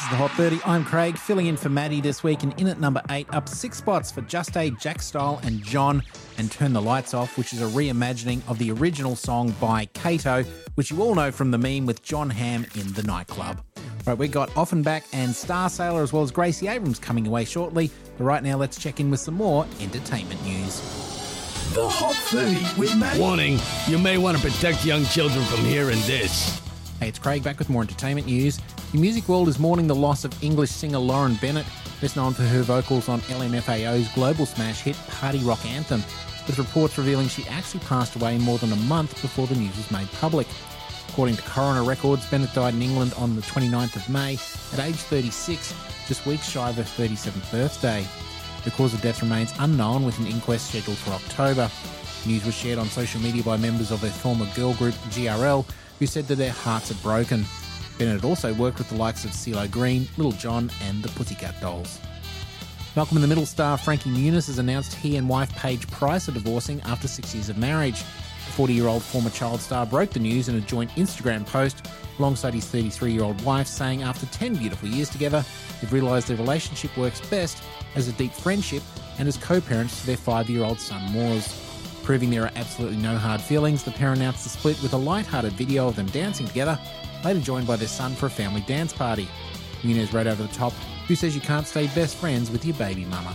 is the Hot 30. I'm Craig, filling in for Maddie this week, and in at number 8, up 6 spots for Just A, Jack Style and John, and Turn the Lights Off, which is a reimagining of the original song by Kato, which you all know from the meme with John Hamm in the nightclub. Right, we got Offenbach and Star Sailor as well as Gracie Abrams coming away shortly, but right now let's check in with some more entertainment news. The Hot 30 with Maddie. Warning, you may want to protect young children from hearing this. Hey, it's Craig back with more entertainment news. The music world is mourning the loss of English singer Lauren Bennett, best known for her vocals on LMFAO's global smash hit Party Rock Anthem, with reports revealing she actually passed away more than a month before the news was made public. According to Coroner Records, Bennett died in England on the 29th of May at age 36, just weeks shy of her 37th birthday. The cause of death remains unknown, with an inquest scheduled for October. News was shared on social media by members of her former girl group GRL, who said that their hearts are broken. Bennett also worked with the likes of CeeLo Green, Little John and the Pussycat Dolls. Malcolm in the Middle star Frankie Muniz has announced he and wife Paige Price are divorcing after 6 years of marriage. The 40-year-old former child star broke the news in a joint Instagram post alongside his 33-year-old wife, saying after 10 beautiful years together, they've realised their relationship works best as a deep friendship and as co-parents to their 5-year-old son Moors. Proving there are absolutely no hard feelings, the pair announced the split with a light-hearted video of them dancing together, later joined by their son for a family dance party. Muniz wrote over the top, "Who says you can't stay best friends with your baby mama?"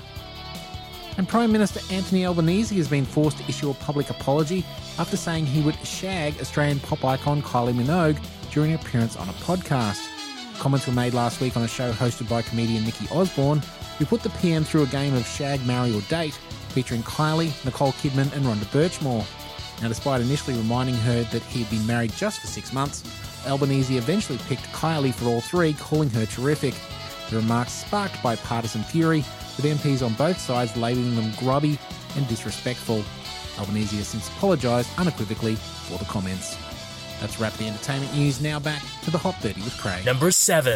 And Prime Minister Anthony Albanese has been forced to issue a public apology after saying he would shag Australian pop icon Kylie Minogue during an appearance on a podcast. Comments were made last week on a show hosted by comedian Nikki Osborne, who put the PM through a game of shag, marry or date, featuring Kylie, Nicole Kidman and Rhonda Birchmore. Now, despite initially reminding her that he had been married just for 6 months, Albanese eventually picked Kylie for all three, calling her terrific. The remarks sparked bipartisan fury, with MPs on both sides labelling them grubby and disrespectful. Albanese has since apologised unequivocally for the comments. That's wrapped the entertainment news. Now back to the Hot 30 with Craig. Number 7.